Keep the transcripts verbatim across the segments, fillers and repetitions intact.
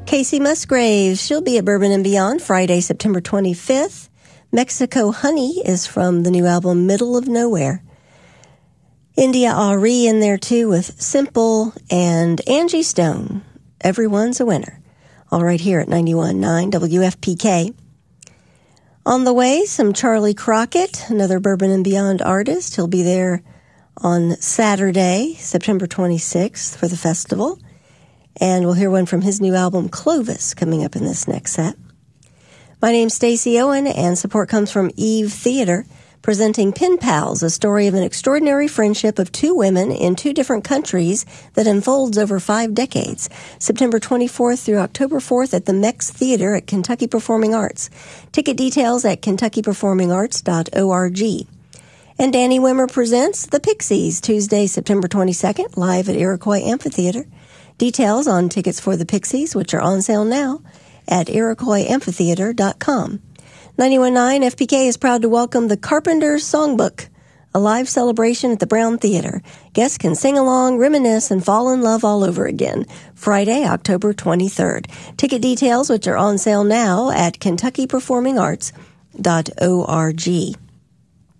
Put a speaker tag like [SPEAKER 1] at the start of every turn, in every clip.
[SPEAKER 1] Casey Musgraves, she'll be at Bourbon and Beyond Friday, September twenty-fifth. Mexico Honey is from the new album Middle of Nowhere. India Ari in there too with Simple, and Angie Stone, Everyone's a Winner. All right here at ninety-one point nine W F P K. On the way, some Charlie Crockett, another Bourbon and Beyond artist. He'll be there on Saturday, September twenty-sixth for the festival. And we'll hear one from his new album, Clovis, coming up in this next set. My name's Stacey Owen, and support comes from Eve Theater, presenting Pen Pals, a story of an extraordinary friendship of two women in two different countries that unfolds over five decades. September twenty-fourth through October fourth at the Mex Theater at Kentucky Performing Arts. Ticket details at kentucky performing arts dot org. And Danny Wimmer presents The Pixies, Tuesday, September twenty-second, live at Iroquois Amphitheater. Details on tickets for The Pixies, which are on sale now, at iroquois amphitheater dot com. ninety-one point nine F P K is proud to welcome the Carpenter's Songbook, a live celebration at the Brown Theater. Guests can sing along, reminisce, and fall in love all over again. Friday, October twenty-third. Ticket details, which are on sale now, at kentucky performing arts dot org.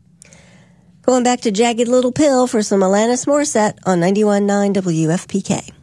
[SPEAKER 1] Going back to Jagged Little Pill for some Alanis Morissette on ninety-one point nine W F P K.